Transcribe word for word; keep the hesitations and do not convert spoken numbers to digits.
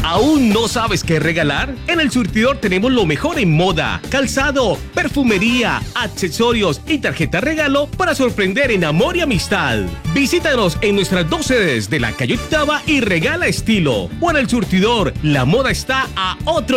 ¿Aún no sabes qué regalar? En El Surtidor tenemos lo mejor en moda, calzado, perfumería, accesorios y tarjeta regalo para sorprender en amor y amistad. Visítanos en nuestras dos sedes de la calle Octava y regala estilo. O en El Surtidor, la moda está a otro